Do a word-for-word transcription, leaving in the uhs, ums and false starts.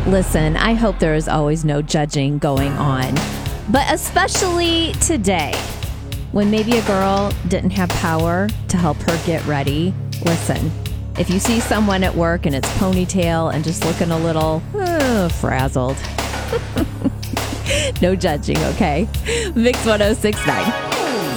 Listen, I hope there is always no judging going on, but especially today, when maybe a girl didn't have power to help her get ready. Listen, if you see someone at work and it's ponytail and just looking a little uh, frazzled, no judging, okay? Mix one oh six point nine.